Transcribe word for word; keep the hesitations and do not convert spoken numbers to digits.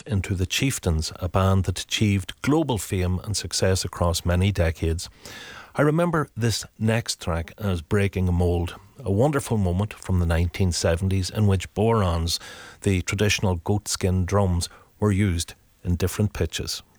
into the Chieftains, a band that achieved global fame and success across many decades. I remember this next track as breaking a mould, a wonderful moment from the nineteen seventies in which bodhráns, the traditional goatskin drums, were used in different pitches.